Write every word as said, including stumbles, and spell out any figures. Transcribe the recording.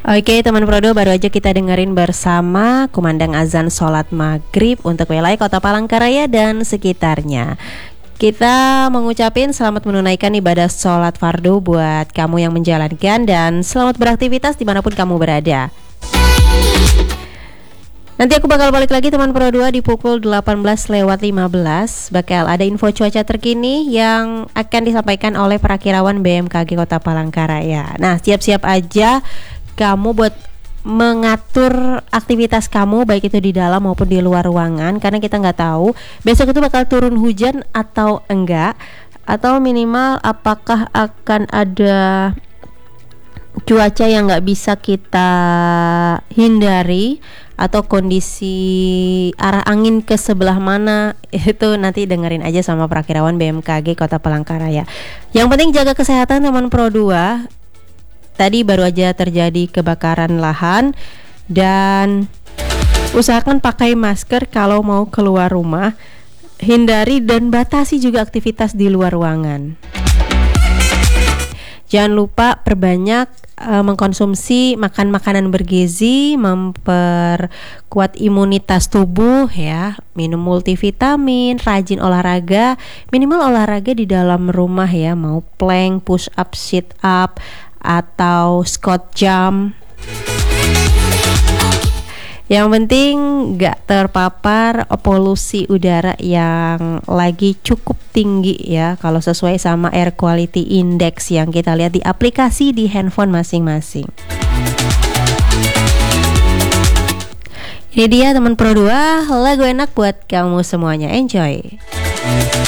Oke teman Prodo, baru aja kita dengerin bersama kumandang azan sholat maghrib untuk wilayah Kota Palangkaraya dan sekitarnya. Kita mengucapin selamat menunaikan ibadah sholat fardu buat kamu yang menjalankan, dan selamat beraktivitas dimanapun kamu berada. Nanti aku bakal balik lagi teman Pro dua di pukul delapan belas lewat lima belas. Bakal ada info cuaca terkini yang akan disampaikan oleh Perakirawan B M K G Kota Palangkaraya. Nah, siap-siap aja kamu buat mengatur aktivitas kamu, baik itu di dalam maupun di luar ruangan, karena kita nggak tahu besok itu bakal turun hujan atau enggak, atau minimal apakah akan ada cuaca yang nggak bisa kita hindari, atau kondisi arah angin ke sebelah mana, itu nanti dengerin aja sama Perakirawan B M K G Kota Palangkaraya. Yang penting jaga kesehatan teman Pro dua. Tadi baru aja terjadi kebakaran lahan, dan usahakan pakai masker kalau mau keluar rumah. Hindari dan batasi juga aktivitas di luar ruangan. Jangan lupa perbanyak uh, mengkonsumsi makan makanan bergizi, memperkuat imunitas tubuh ya, minum multivitamin, rajin olahraga, minimal olahraga di dalam rumah ya, mau plank, push up, sit up, atau squat jump. Yang penting gak terpapar polusi udara yang lagi cukup tinggi ya, kalau sesuai sama air quality index yang kita lihat di aplikasi di handphone masing-masing. Ini dia teman Pro dua, lagu enak buat kamu semuanya, enjoy.